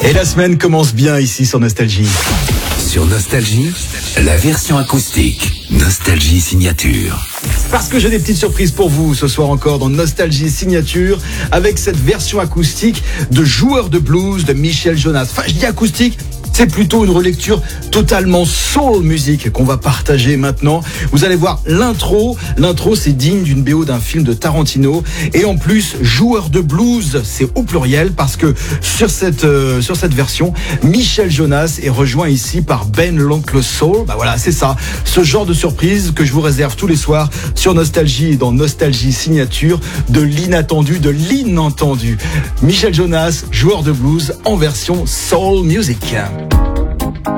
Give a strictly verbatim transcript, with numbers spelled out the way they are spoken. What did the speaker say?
Et la semaine commence bien ici sur Nostalgie. Sur Nostalgie, la version acoustique. Nostalgie Signature. Parce que j'ai des petites surprises pour vous ce soir encore dans Nostalgie Signature avec cette version acoustique de Joueur de blues de Michel Jonas. Enfin, je dis acoustique, c'est plutôt une relecture totalement soul music qu'on va partager maintenant. Vous allez voir l'intro. L'intro, c'est digne d'une B O d'un film de Tarantino. Et en plus, Joueur de blues, c'est au pluriel parce que sur cette, euh, sur cette version, Michel Jonas est rejoint ici par Ben l'Oncle Soul. Bah voilà, c'est ça. Ce genre de surprise que je vous réserve tous les soirs sur Nostalgie et dans Nostalgie Signature, de l'inattendu, de l'inentendu. Michel Jonas, Joueur de blues en version soul music.